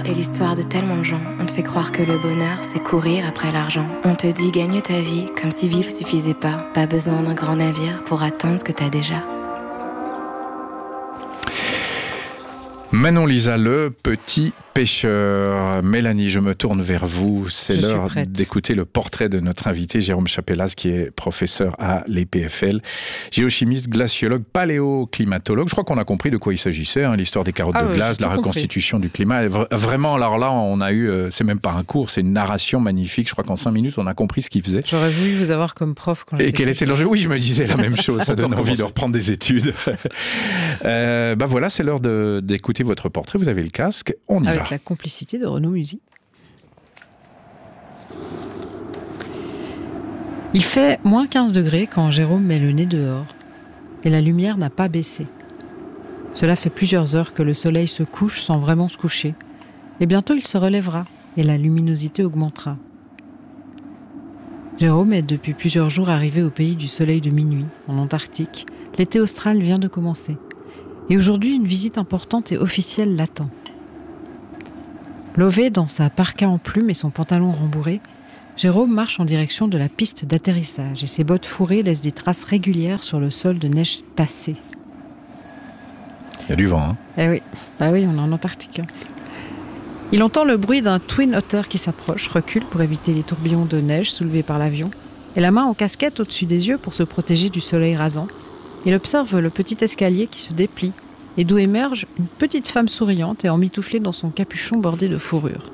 fait l'histoire de tellement de gens. On te fait croire que le bonheur, c'est courir après l'argent. On te dit gagne ta vie, comme si vivre suffisait pas. Pas besoin d'un grand navire pour atteindre ce que t'as déjà. Manon Lisa, le petit pêcheur. Mélanie, je me tourne vers vous. C'est l'heure d'écouter le portrait de notre invité, Jérôme Chapellas, qui est professeur à l'EPFL, géochimiste, glaciologue, paléoclimatologue. Je crois qu'on a compris de quoi il s'agissait, l'histoire des carottes de glace, la reconstitution du climat. Vraiment, alors là, on a eu, c'est même pas un cours, c'est une narration magnifique. Je crois qu'en 5 minutes, on a compris ce qu'il faisait. J'aurais voulu vous avoir comme prof. Et quel était l'enjeu ? Oui, je me disais la même chose. Ça donne envie de reprendre des études. Voilà, c'est l'heure d'écouter votre portrait. Vous avez le casque, on y va. Avec la complicité de Renaud Musy. Il fait moins 15 degrés quand Jérôme met le nez dehors. Et la lumière n'a pas baissé. Cela fait plusieurs heures que le soleil se couche sans vraiment se coucher. Et bientôt il se relèvera et la luminosité augmentera. Jérôme est depuis plusieurs jours arrivé au pays du soleil de minuit, en Antarctique. L'été austral vient de commencer. Et aujourd'hui, une visite importante et officielle l'attend. Lové dans sa parka en plumes et son pantalon rembourré, Jérôme marche en direction de la piste d'atterrissage et ses bottes fourrées laissent des traces régulières sur le sol de neige tassée. Il y a du vent, hein ? Eh oui, bah oui, on est en Antarctique. Il entend le bruit d'un Twin Otter qui s'approche, recule pour éviter les tourbillons de neige soulevés par l'avion, et la main en casquette au-dessus des yeux pour se protéger du soleil rasant. Il observe le petit escalier qui se déplie et d'où émerge une petite femme souriante et emmitouflée dans son capuchon bordé de fourrure.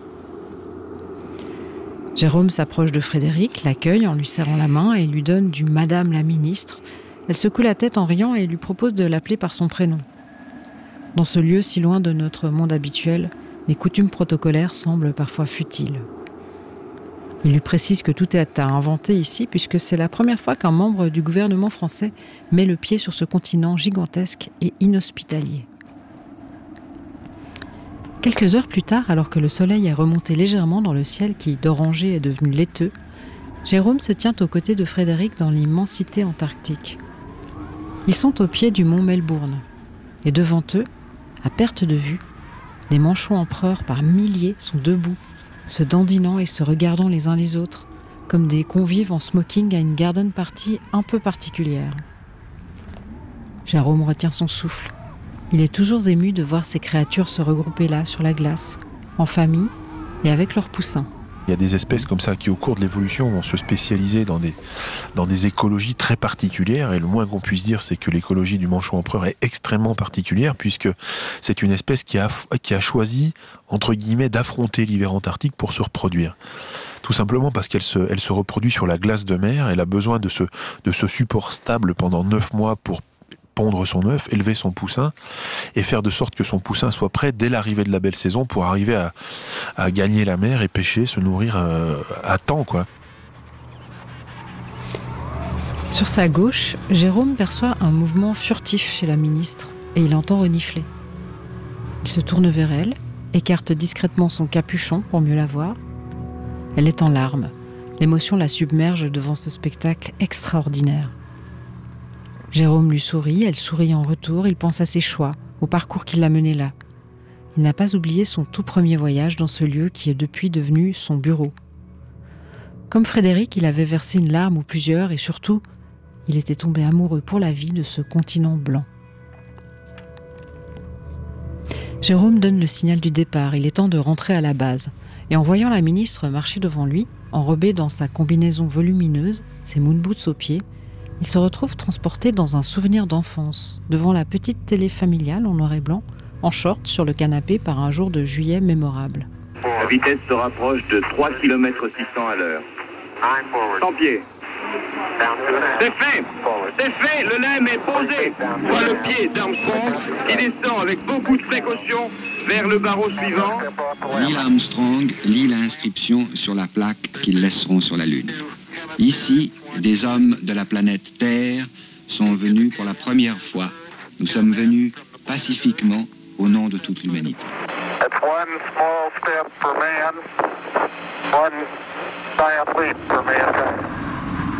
Jérôme s'approche de Frédéric, l'accueille en lui serrant la main et lui donne du « Madame la ministre ». Elle secoue la tête en riant et lui propose de l'appeler par son prénom. Dans ce lieu si loin de notre monde habituel, les coutumes protocolaires semblent parfois futiles. Il lui précise que tout est à inventer ici puisque c'est la première fois qu'un membre du gouvernement français met le pied sur ce continent gigantesque et inhospitalier. Quelques heures plus tard, alors que le soleil est remonté légèrement dans le ciel qui d'oranger est devenu laiteux, Jérôme se tient aux côtés de Frédéric dans l'immensité antarctique. Ils sont au pied du mont Melbourne et devant eux, à perte de vue, les manchots empereurs par milliers sont debout, se dandinant et se regardant les uns les autres, comme des convives en smoking à une garden party un peu particulière. Jérôme retient son souffle. Il est toujours ému de voir ces créatures se regrouper là, sur la glace, en famille et avec leurs poussins. Il y a des espèces comme ça qui, au cours de l'évolution, vont se spécialiser dans des écologies très particulières. Et le moins qu'on puisse dire, c'est que l'écologie du manchot empereur est extrêmement particulière, puisque c'est une espèce qui a choisi, entre guillemets, d'affronter l'hiver antarctique pour se reproduire. Tout simplement parce qu'elle se reproduit sur la glace de mer. Elle a besoin de ce support stable pendant 9 mois pour pondre son œuf, élever son poussin et faire de sorte que son poussin soit prêt dès l'arrivée de la belle saison pour arriver à gagner la mer et pêcher, se nourrir à temps, quoi. Sur sa gauche, Jérôme perçoit un mouvement furtif chez la ministre et il entend renifler. Il se tourne vers elle, écarte discrètement son capuchon pour mieux la voir. Elle est en larmes. L'émotion la submerge devant ce spectacle extraordinaire. Jérôme lui sourit, elle sourit en retour, il pense à ses choix, au parcours qui l'a mené là. Il n'a pas oublié son tout premier voyage dans ce lieu qui est depuis devenu son bureau. Comme Frédéric, il avait versé une larme ou plusieurs et surtout, il était tombé amoureux pour la vie de ce continent blanc. Jérôme donne le signal du départ, il est temps de rentrer à la base. Et en voyant la ministre marcher devant lui, enrobée dans sa combinaison volumineuse, ses moon boots aux pieds, il se retrouve transporté dans un souvenir d'enfance, devant la petite télé familiale en noir et blanc, en short sur le canapé par un jour de juillet mémorable. La vitesse se rapproche de 3 km 600 à l'heure. 100 pieds. C'est fait, le lemme est posé. Voilà le pied d'Armstrong qui descend avec beaucoup de précaution vers le barreau suivant. Neil Armstrong lit l'inscription sur la plaque qu'ils laisseront sur la Lune. Ici, des hommes de la planète Terre sont venus pour la première fois. Nous sommes venus pacifiquement au nom de toute l'humanité. That's one small step for man, one giant leap for mankind.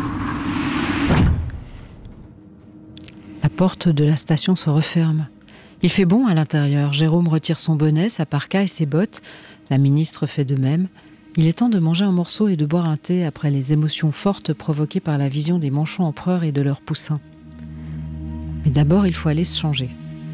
La porte de la station se referme. Il fait bon à l'intérieur. Jérôme retire son bonnet, sa parka et ses bottes. La ministre fait de même. Il est temps de manger un morceau et de boire un thé après les émotions fortes provoquées par la vision des manchots empereurs et de leurs poussins. Mais d'abord, il faut aller se changer.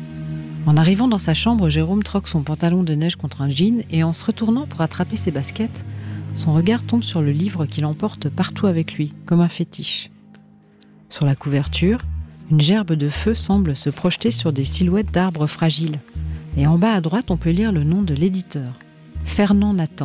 En arrivant dans sa chambre, Jérôme troque son pantalon de neige contre un jean et en se retournant pour attraper ses baskets, son regard tombe sur le livre qu'il emporte partout avec lui, comme un fétiche. Sur la couverture, une gerbe de feu semble se projeter sur des silhouettes d'arbres fragiles. Et en bas à droite, on peut lire le nom de l'éditeur, Fernand Nathan.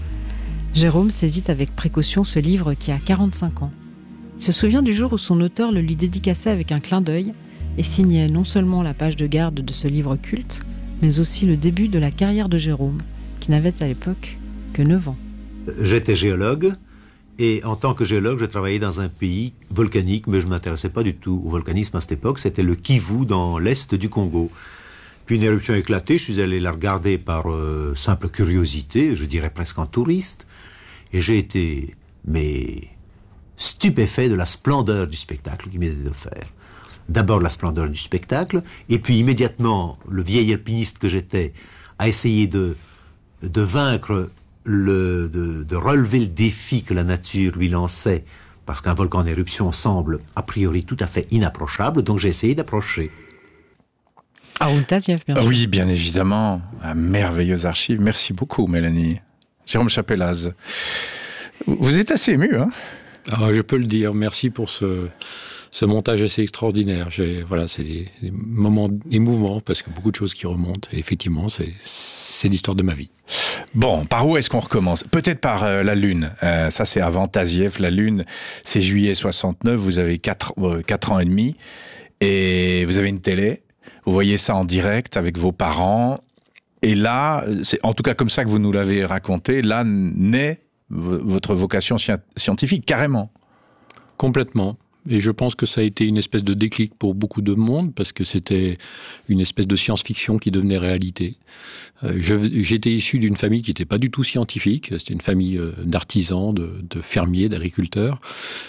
Jérôme saisit avec précaution ce livre qui a 45 ans. Il se souvient du jour où son auteur le lui dédicaçait avec un clin d'œil et signait non seulement la page de garde de ce livre culte, mais aussi le début de la carrière de Jérôme, qui n'avait à l'époque que 9 ans. J'étais géologue, et en tant que géologue, je travaillais dans un pays volcanique, mais je ne m'intéressais pas du tout au volcanisme à cette époque. C'était le Kivu, dans l'est du Congo. Puis une éruption a éclaté, je suis allé la regarder par simple curiosité, je dirais presque en touriste, et j'ai été stupéfait de la splendeur du spectacle qui m'était offert. D'abord la splendeur du spectacle, et puis immédiatement, le vieil alpiniste que j'étais a essayé de vaincre, de relever le défi que la nature lui lançait, parce qu'un volcan en éruption semble a priori tout à fait inapprochable, donc j'ai essayé d'approcher. Haroun Tazieff, bien sûr. Oui, bien évidemment, un merveilleux archive. Merci beaucoup, Mélanie. Jérôme Chapelaz, vous êtes assez ému, hein? Ah, je peux le dire, merci pour ce montage assez extraordinaire. C'est des moments émouvants, parce que beaucoup de choses qui remontent, et effectivement, c'est l'histoire de ma vie. Bon, par où est-ce qu'on recommence? Peut-être par la Lune. Ça, c'est avant Tazieff. La Lune, c'est juillet 69, vous avez 4 ans et demi, et vous avez une télé, vous voyez ça en direct avec vos parents, et là, c'est en tout cas comme ça que vous nous l'avez raconté, là naît votre vocation scientifique, carrément. Complètement. Et je pense que ça a été une espèce de déclic pour beaucoup de monde, parce que c'était une espèce de science-fiction qui devenait réalité. J'étais issu d'une famille qui n'était pas du tout scientifique, c'était une famille d'artisans, de fermiers, d'agriculteurs,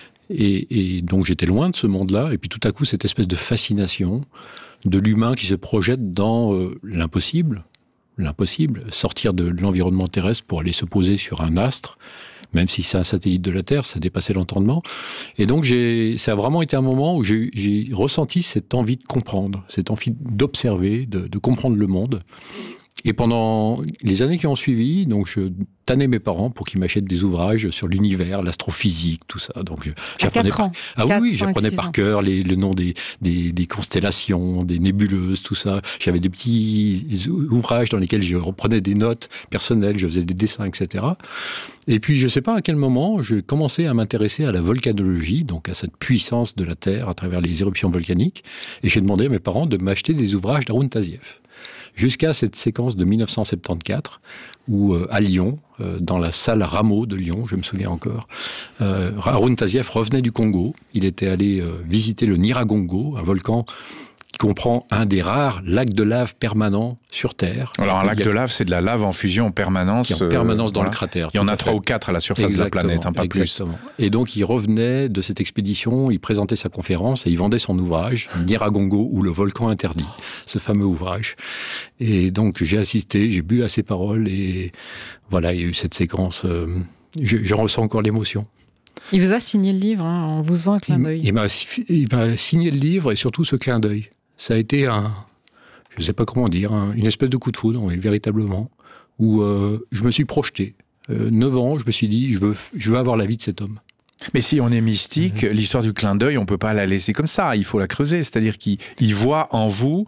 et donc j'étais loin de ce monde-là, et puis tout à coup cette espèce de fascination de l'humain qui se projette dans l'impossible, sortir de l'environnement terrestre pour aller se poser sur un astre, même si c'est un satellite de la Terre, ça dépassait l'entendement. Et donc, ça a vraiment été un moment où j'ai ressenti cette envie de comprendre, cette envie d'observer, de comprendre le monde. Et pendant les années qui ont suivi, donc je tannais mes parents pour qu'ils m'achètent des ouvrages sur l'univers, l'astrophysique, tout ça. Donc j'apprenais j'apprenais par cœur le nom des constellations, des nébuleuses, tout ça. J'avais des petits ouvrages dans lesquels je reprenais des notes personnelles, je faisais des dessins, etc. Et puis je ne sais pas à quel moment, je commençais à m'intéresser à la volcanologie, donc à cette puissance de la Terre à travers les éruptions volcaniques. Et j'ai demandé à mes parents de m'acheter des ouvrages d'Haroun Tazieff. Jusqu'à cette séquence de 1974, où à Lyon, dans la salle Rameau de Lyon, je me souviens encore, Haroun Tazieff revenait du Congo. Il était allé visiter le Nyiragongo, un volcan qui comprend un des rares lacs de lave permanents sur Terre. Alors un lac de lave, c'est de la lave en fusion en permanence. Qui est en permanence dans le crater. Il y en a 3 ou 4 à la surface de la planète, pas plus. Et donc il revenait de cette expédition, il présentait sa conférence et il vendait son ouvrage, Nyiragongo ou le volcan interdit, ce fameux ouvrage. Et donc j'ai assisté, j'ai bu à ses paroles et voilà, il y a eu cette séquence. Je ressens encore l'émotion. Il vous a signé le livre en vous faisant un clin d'œil. Il m'a signé le livre et surtout ce clin d'œil. Ça a été je ne sais pas comment dire, une espèce de coup de foudre, oui, véritablement, où je me suis projeté. 9 ans, je me suis dit, je veux avoir la vie de cet homme. Mais si on est mystique, l'histoire du clin d'œil, on ne peut pas la laisser comme ça, il faut la creuser. C'est-à-dire qu'il voit en vous...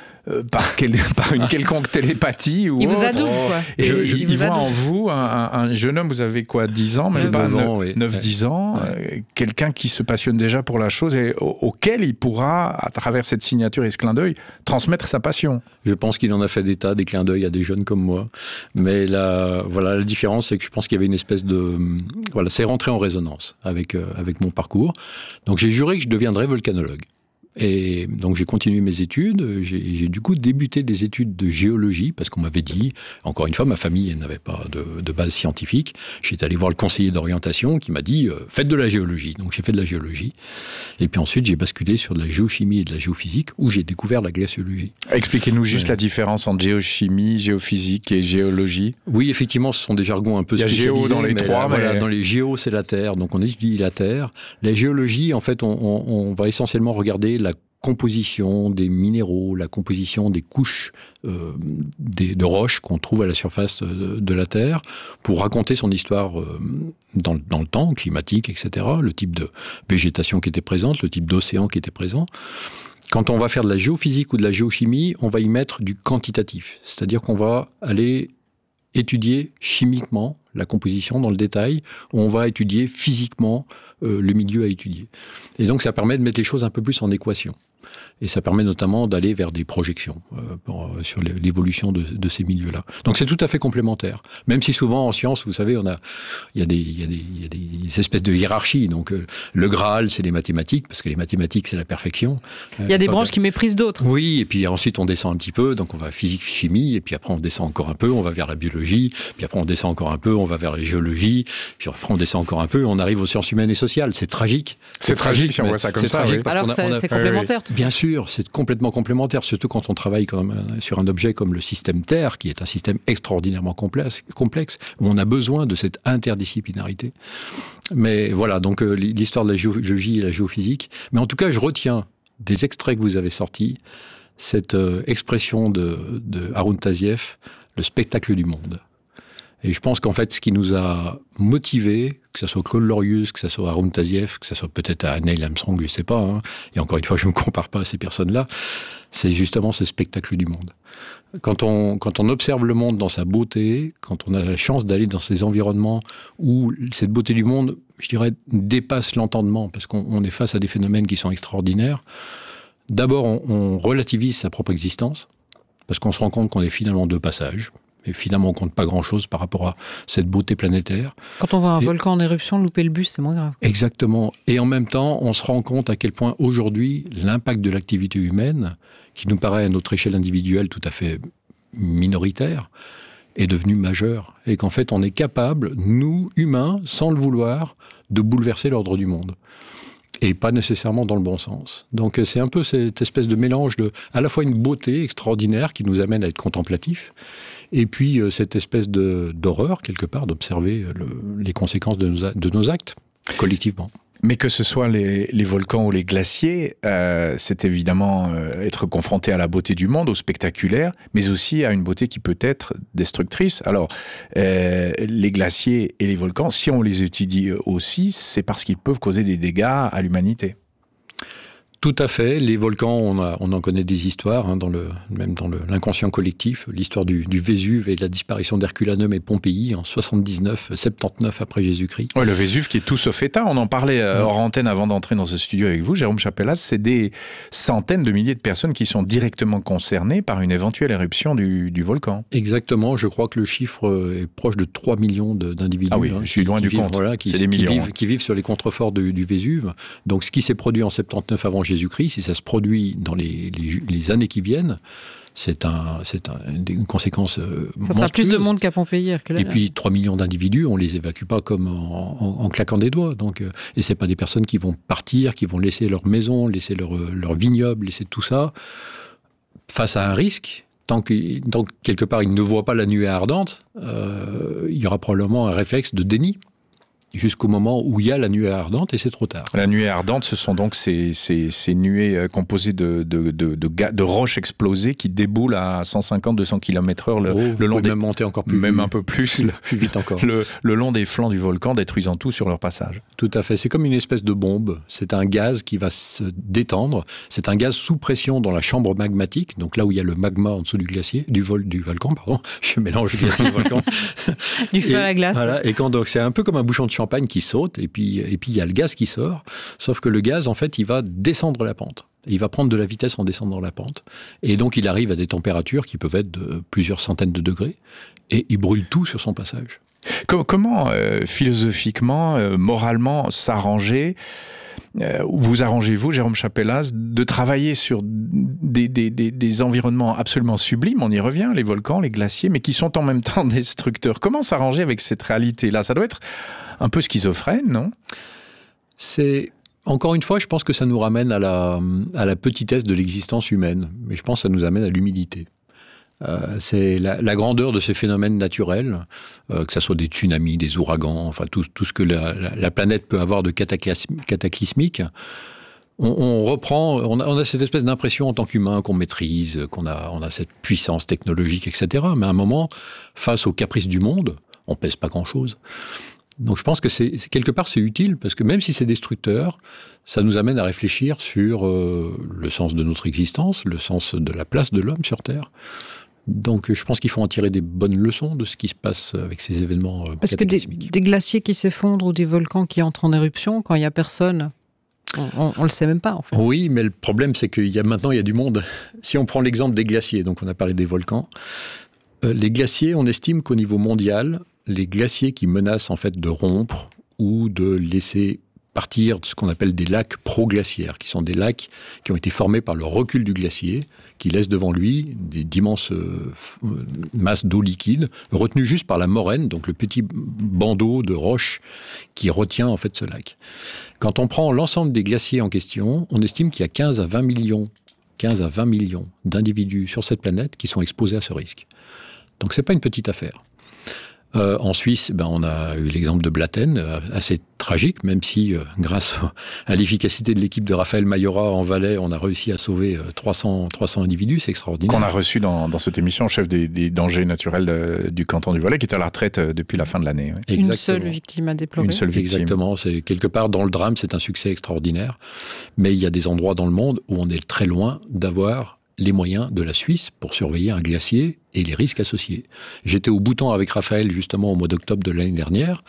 par une quelconque télépathie ou il autre. vous adoube, quoi. Et il voit en vous un jeune homme, vous avez quoi, 10 ans, 9-10 ans, quelqu'un qui se passionne déjà pour la chose et auquel il pourra, à travers cette signature et ce clin d'œil, transmettre sa passion. Je pense qu'il en a fait des clins d'œil à des jeunes comme moi. Mais la différence, c'est que je pense qu'il y avait une espèce de... c'est rentré en résonance avec mon parcours. Donc j'ai juré que je deviendrais volcanologue. Et donc j'ai continué mes études, j'ai du coup débuté des études de géologie, parce qu'on m'avait dit, encore une fois, ma famille n'avait pas de base scientifique. J'étais allé voir le conseiller d'orientation qui m'a dit « faites de la géologie ». Donc j'ai fait de la géologie. Et puis ensuite, j'ai basculé sur de la géochimie et de la géophysique, où j'ai découvert la glaciologie. Expliquez-nous juste la différence entre géochimie, géophysique et géologie. Oui, effectivement, ce sont des jargons un peu spécialisés. Il y a géo dans les trois. Voilà, dans les géos, c'est la Terre, donc on étudie la Terre. La géologie, en fait, on va essentiellement regarder la composition des minéraux, la composition des couches de roches qu'on trouve à la surface de la Terre, pour raconter son histoire dans le temps, climatique, etc., le type de végétation qui était présente, le type d'océan qui était présent. Quand on va faire de la géophysique ou de la géochimie, on va y mettre du quantitatif, c'est-à-dire qu'on va aller étudier chimiquement la composition dans le détail, on va étudier physiquement le milieu à étudier. Et donc ça permet de mettre les choses un peu plus en équation. Et ça permet notamment d'aller vers des projections sur l'évolution de ces milieux-là. Donc c'est tout à fait complémentaire. Même si souvent en science, vous savez, il y a des espèces de hiérarchie. Donc le Graal, c'est les mathématiques, parce que les mathématiques, c'est la perfection. Il y a des branches qui méprisent d'autres. Oui, et puis ensuite on descend un petit peu, donc on va physique, chimie, et puis après on descend encore un peu, on va vers la biologie, puis après on descend encore un peu, on va vers la géologie, puis après on descend encore un peu, on arrive aux sciences humaines et sociales. C'est tragique. C'est tragique si on voit ça comme ça. Oui. Alors que c'est complémentaire tout ça. Bien sûr, c'est complètement complémentaire, surtout quand on travaille sur un objet comme le système Terre, qui est un système extraordinairement complexe, où on a besoin de cette interdisciplinarité. Mais voilà, donc l'histoire de la géologie et la géophysique. Mais en tout cas, je retiens des extraits que vous avez sortis, cette expression de Haroun Tazieff, le spectacle du monde. Et je pense qu'en fait, ce qui nous a motivés, que ce soit Claude Lorius, que ce soit Haroun Tazieff, que ce soit peut-être à Neil Armstrong, je ne sais pas, hein, et encore une fois, je ne me compare pas à ces personnes-là, c'est justement ce spectacle du monde. Quand on observe le monde dans sa beauté, quand on a la chance d'aller dans ces environnements où cette beauté du monde, je dirais, dépasse l'entendement, parce qu'on est face à des phénomènes qui sont extraordinaires, d'abord, on relativise sa propre existence, parce qu'on se rend compte qu'on est finalement de passage. Et finalement, on compte pas grand-chose par rapport à cette beauté planétaire. Quand on voit un volcan en éruption, louper le bus, c'est moins grave. Exactement. Et en même temps, on se rend compte à quel point aujourd'hui, l'impact de l'activité humaine, qui nous paraît à notre échelle individuelle tout à fait minoritaire, est devenu majeur. Et qu'en fait, on est capable, nous, humains, sans le vouloir, de bouleverser l'ordre du monde. Et pas nécessairement dans le bon sens. Donc c'est un peu cette espèce de mélange de, à la fois une beauté extraordinaire qui nous amène à être contemplatifs, et puis cette espèce d'horreur, quelque part, d'observer les conséquences de nos actes, collectivement. Mais que ce soit les volcans ou les glaciers, c'est évidemment être confronté à la beauté du monde, au spectaculaire, mais aussi à une beauté qui peut être destructrice. Alors, les glaciers et les volcans, si on les étudie aussi, c'est parce qu'ils peuvent causer des dégâts à l'humanité. Tout à fait. Les volcans, on en connaît des histoires, hein, même dans l'inconscient collectif. L'histoire du Vésuve et de la disparition d'Herculanum et Pompéi en 79 après Jésus-Christ. Oui, le Vésuve qui est tout sauf état. On en parlait hors antenne avant d'entrer dans ce studio avec vous, Jérôme Chapellas. C'est des centaines de milliers de personnes qui sont directement concernées par une éventuelle éruption du volcan. Exactement. Je crois que le chiffre est proche de 3 millions d'individus. Ah oui, je suis loin du compte. Voilà, c'est des millions. Qui vivent sur les contreforts du Vésuve. Donc ce qui s'est produit en 79 avant Jésus-Christ, si ça se produit dans les années qui viennent, c'est une conséquence monstrueuse. Ça sera plus de monde qu'à Pompéi. Et puis 3 millions d'individus, on les évacue pas comme en claquant des doigts. Donc, et c'est pas des personnes qui vont partir, qui vont laisser leur maison, laisser leur vignoble, laisser tout ça face à un risque. Tant que quelque part ils ne voient pas la nuée ardente, il y aura probablement un réflexe de déni. Jusqu'au moment où il y a la nuée ardente et c'est trop tard. La nuée ardente, ce sont donc ces nuées composées de roches explosées qui déboulent à 150-200 km/h le long des... même monter encore plus même un peu plus vite encore. Le long des flancs du volcan, détruisant tout sur leur passage. Tout à fait. C'est comme une espèce de bombe. C'est un gaz qui va se détendre. C'est un gaz sous pression dans la chambre magmatique, donc là où il y a le magma en dessous du glacier, du volcan, pardon. Je mélange glacier et volcan. Du feu à la glace. Voilà. Et donc c'est un peu comme un bouchon de champagne qui saute, et puis il y a le gaz qui sort, sauf que le gaz, en fait, il va descendre la pente. Il va prendre de la vitesse en descendant la pente. Et donc, il arrive à des températures qui peuvent être de plusieurs centaines de degrés, et il brûle tout sur son passage. Comment philosophiquement, moralement, s'arranger vous arrangez-vous, Jérôme Chapelaz, de travailler sur des environnements absolument sublimes, on y revient, les volcans, les glaciers, mais qui sont en même temps destructeurs. Comment s'arranger avec cette réalité-là? Ça doit être un peu schizophrène, non? Encore une fois, je pense que ça nous ramène à la petitesse de l'existence humaine, mais je pense que ça nous amène à l'humilité. C'est la grandeur de ces phénomènes naturels, que ce soit des tsunamis, des ouragans, enfin tout ce que la planète peut avoir de cataclysmique. On a cette espèce d'impression en tant qu'humain qu'on maîtrise, qu'on a cette puissance technologique, etc. Mais à un moment, face aux caprices du monde, on pèse pas grand-chose. Donc je pense que quelque part c'est utile, parce que même si c'est destructeur, ça nous amène à réfléchir sur le sens de notre existence, le sens de la place de l'homme sur Terre. Donc je pense qu'il faut en tirer des bonnes leçons de ce qui se passe avec ces événements cataclysmiques. Parce que des glaciers qui s'effondrent ou des volcans qui entrent en éruption, quand il n'y a personne, on le sait même pas en fait. Oui, mais le problème c'est qu'il maintenant il y a du monde. Si on prend l'exemple des glaciers, donc on a parlé des volcans, les glaciers, on estime qu'au niveau mondial, les glaciers qui menacent en fait de rompre ou de laisser partir de ce qu'on appelle des lacs proglaciaires, qui sont des lacs qui ont été formés par le recul du glacier, qui laissent devant lui d'immenses masses d'eau liquide, retenues juste par la moraine, donc le petit bandeau de roches qui retient en fait ce lac. Quand on prend l'ensemble des glaciers en question, on estime qu'il y a 15 à 20 millions d'individus sur cette planète qui sont exposés à ce risque. Donc c'est pas une petite affaire. En Suisse, on a eu l'exemple de Blatten, assez tragique, même si, grâce à l'efficacité de l'équipe de Raphaël Mayora en Valais, on a réussi à sauver 300 individus, c'est extraordinaire. Qu'on a reçu dans cette émission, chef des dangers naturels du canton du Valais, qui est à la retraite depuis la fin de l'année. Oui. Une seule victime à déplorer. Une seule victime. Exactement, c'est quelque part dans le drame, c'est un succès extraordinaire, mais il y a des endroits dans le monde où on est très loin d'avoir les moyens de la Suisse pour surveiller un glacier et les risques associés. J'étais au Bhoutan avec Raphaël justement au mois d'octobre de l'année dernière,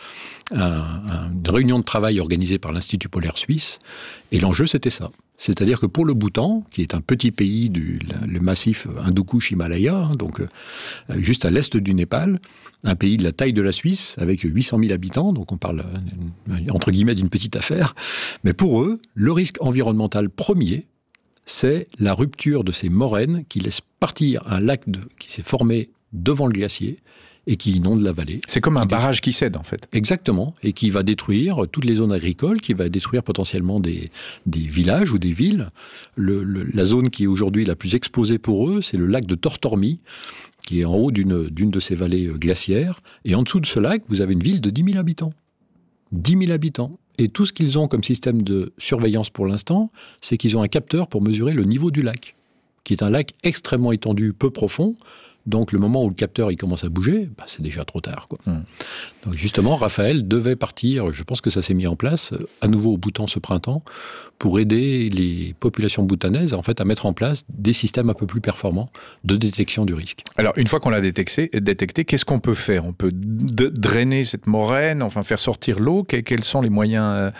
une réunion de travail organisée par l'Institut polaire suisse, et l'enjeu c'était ça. C'est-à-dire que pour le Bhoutan, qui est un petit pays le massif Hindou-Kush-Himalaya, donc juste à l'est du Népal, un pays de la taille de la Suisse, avec 800 000 habitants, donc on parle entre guillemets d'une petite affaire, mais pour eux, le risque environnemental premier, c'est la rupture de ces moraines qui laissent partir un lac qui s'est formé devant le glacier et qui inonde la vallée. C'est comme un barrage qui cède, en fait. Exactement, et qui va détruire toutes les zones agricoles, qui va détruire potentiellement des villages ou des villes. La zone qui est aujourd'hui la plus exposée pour eux, c'est le lac de Tortormi, qui est en haut d'une de ces vallées glaciaires. Et en dessous de ce lac, vous avez une ville de 10 000 habitants. 10 000 habitants. Et tout ce qu'ils ont comme système de surveillance pour l'instant, c'est qu'ils ont un capteur pour mesurer le niveau du lac, qui est un lac extrêmement étendu, peu profond. Donc le moment où le capteur il commence à bouger, c'est déjà trop tard, quoi. Donc justement, Raphaël devait partir, je pense que ça s'est mis en place, à nouveau au Bhoutan ce printemps, pour aider les populations bhoutanaises en fait, à mettre en place des systèmes un peu plus performants de détection du risque. Alors une fois qu'on l'a détecté, qu'est-ce qu'on peut faire? On peut drainer cette moraine, enfin faire sortir l'eau. Quels sont les moyens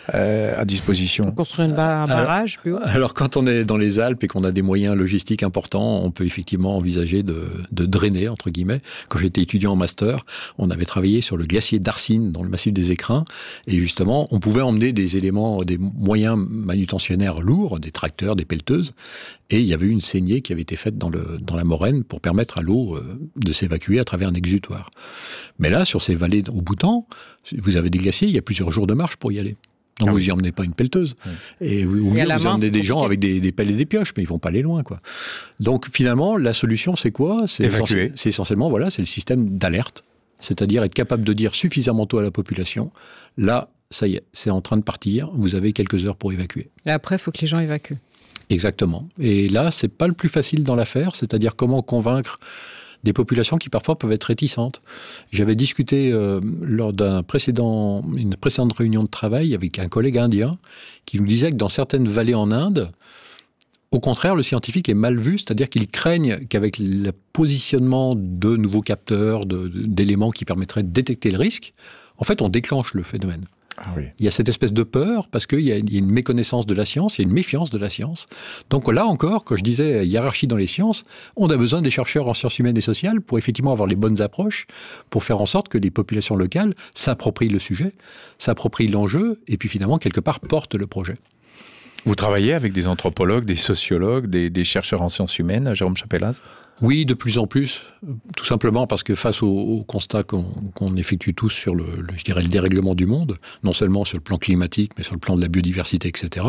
à disposition? Construire un barrage plus haut. Alors quand on est dans les Alpes et qu'on a des moyens logistiques importants, on peut effectivement envisager de drainer, entre guillemets. Quand j'étais étudiant en master, on avait travaillé sur le glacier d'Arsine, dans le massif des Écrins, et justement, on pouvait emmener des éléments, des moyens manutentionnaires lourds, des tracteurs, des pelleteuses, et il y avait eu une saignée qui avait été faite dans la moraine pour permettre à l'eau de s'évacuer à travers un exutoire. Mais là, sur ces vallées au Bhoutan, vous avez des glaciers, il y a plusieurs jours de marche pour y aller. Donc vous n'y emmenez pas une pelleteuse. Et vous emmenez des gens avec des pelles et des pioches, mais ils ne vont pas aller loin, quoi. Donc finalement, la solution, c'est quoi? C'est essentiellement, c'est le système d'alerte. C'est-à-dire être capable de dire suffisamment tôt à la population, là, ça y est, c'est en train de partir, vous avez quelques heures pour évacuer. Et après, il faut que les gens évacuent. Exactement. Et là, c'est pas le plus facile dans l'affaire, c'est-à-dire comment convaincre des populations qui parfois peuvent être réticentes. J'avais discuté lors d'une précédente réunion de travail avec un collègue indien qui nous disait que dans certaines vallées en Inde, au contraire, le scientifique est mal vu, c'est-à-dire qu'ils craignent qu'avec le positionnement de nouveaux capteurs, d'éléments qui permettraient de détecter le risque, en fait, on déclenche le phénomène. Ah oui. Il y a cette espèce de peur parce qu'il y a une méconnaissance de la science, il y a une méfiance de la science. Donc là encore, quand je disais hiérarchie dans les sciences, on a besoin des chercheurs en sciences humaines et sociales pour effectivement avoir les bonnes approches, pour faire en sorte que les populations locales s'approprient le sujet, s'approprient l'enjeu et puis finalement, quelque part, portent le projet. Vous travaillez avec des anthropologues, des sociologues, des chercheurs en sciences humaines, Jérôme Chapelaz ? Oui, de plus en plus, tout simplement parce que face au constat qu'on effectue tous sur le dérèglement du monde, non seulement sur le plan climatique, mais sur le plan de la biodiversité, etc.,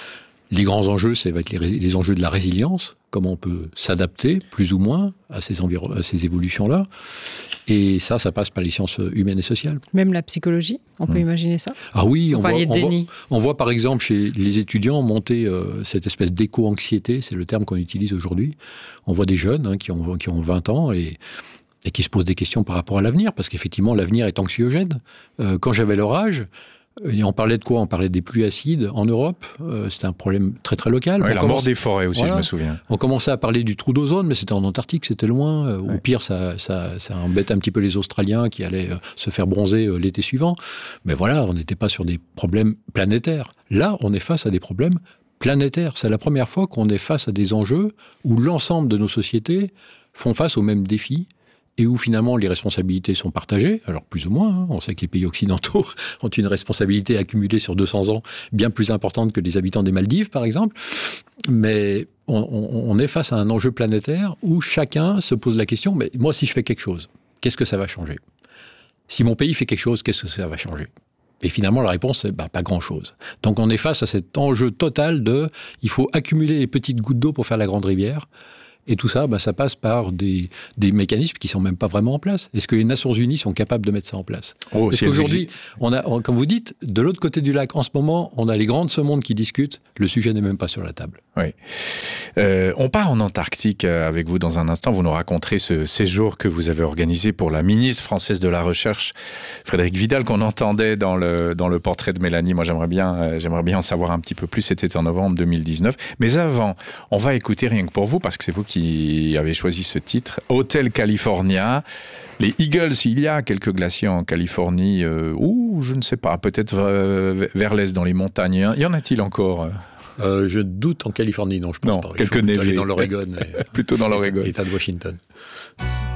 les grands enjeux, ça va être les enjeux de la résilience, comment on peut s'adapter, plus ou moins, à ces évolutions-là. Et ça passe par les sciences humaines et sociales. Même la psychologie, on peut imaginer ça ? Ah oui, on voit par exemple chez les étudiants monter cette espèce d'éco-anxiété, c'est le terme qu'on utilise aujourd'hui. On voit des jeunes qui ont 20 ans et qui se posent des questions par rapport à l'avenir, parce qu'effectivement, l'avenir est anxiogène. Quand j'avais leur âge, et on parlait de quoi ? On parlait des pluies acides en Europe. C'était un problème très très local. Oui, mort des forêts aussi, voilà. Je me souviens. On commençait à parler du trou d'ozone, mais c'était en Antarctique, c'était loin. Au pire, ça embête un petit peu les Australiens qui allaient se faire bronzer l'été suivant. Mais voilà, on n'était pas sur des problèmes planétaires. Là, on est face à des problèmes planétaires. C'est la première fois qu'on est face à des enjeux où l'ensemble de nos sociétés font face aux mêmes défis. Et où finalement les responsabilités sont partagées, alors plus ou moins, on sait que les pays occidentaux ont une responsabilité accumulée sur 200 ans bien plus importante que les habitants des Maldives par exemple, mais on est face à un enjeu planétaire où chacun se pose la question, mais moi si je fais quelque chose, qu'est-ce que ça va changer ? Si mon pays fait quelque chose, qu'est-ce que ça va changer ? Et finalement, la réponse, c'est pas grand-chose. Donc on est face à cet enjeu total il faut accumuler les petites gouttes d'eau pour faire la grande rivière. Et tout ça, ça passe par des mécanismes qui ne sont même pas vraiment en place. Est-ce que les Nations Unies sont capables de mettre ça en place ? Parce qu'aujourd'hui, comme vous dites, de l'autre côté du lac, en ce moment, on a les grands de ce monde qui discutent. Le sujet n'est même pas sur la table. Oui. On part en Antarctique avec vous dans un instant. Vous nous raconterez ce séjour que vous avez organisé pour la ministre française de la Recherche, Frédérique Vidal, qu'on entendait dans le portrait de Mélanie. Moi, j'aimerais bien en savoir un petit peu plus. C'était en novembre 2019. Mais avant, on va écouter rien que pour vous, parce que c'est vous qui avez choisi ce titre, Hotel California. Les Eagles, il y a quelques glaciers en Californie, ou je ne sais pas, peut-être vers l'est dans les montagnes. Y en a-t-il encore ? Je doute en Californie, non, je pense pas. Quelques névés. Dans l'Oregon. Plutôt dans l'Oregon. L'État de Washington.